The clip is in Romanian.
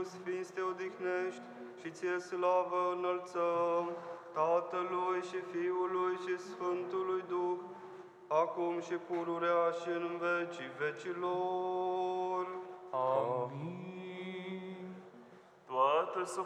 Iisus, fiind să te odihnești și ție slavă înălțăm, Tatălui și Fiului și Sfântului Duh, acum și pururea și în vecii vecilor. Amin. Toată